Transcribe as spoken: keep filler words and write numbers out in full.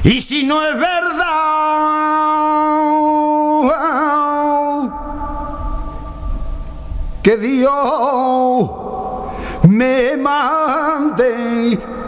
Y si no es verdad que Dios me mande